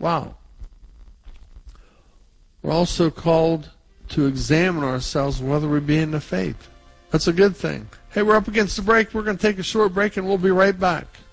Wow. We're also called to examine ourselves whether we be in the faith. That's a good thing. Hey, we're up against the break. We're going to take a short break, and we'll be right back.